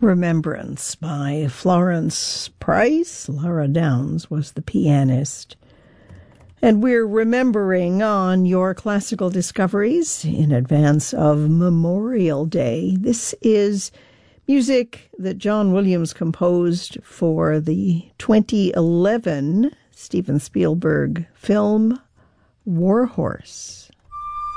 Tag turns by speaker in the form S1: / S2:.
S1: Remembrance by Florence Price. Laura Downs was the pianist. And we're remembering on your classical discoveries in advance of Memorial Day. This is music that John Williams composed for the 2011 Steven Spielberg film War Horse.